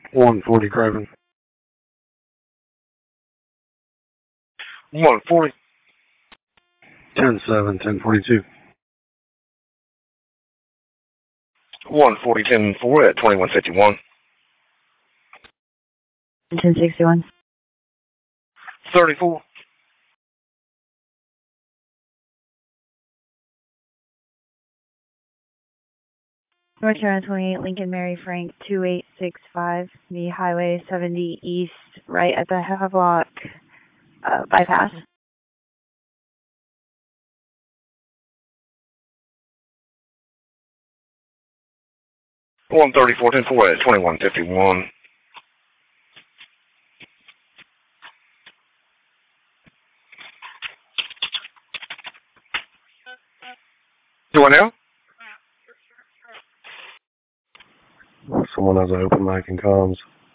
140 Craven. 140. 10-7, 1042. 140, 10-4 at 2151. 1061. 34. North Carolina 28, Lincoln Mary Frank 2865, the Highway 70 East, right at the Havelock bypass. 134, 10-4 at 2151. Do I now? Someone has an open mic in comms.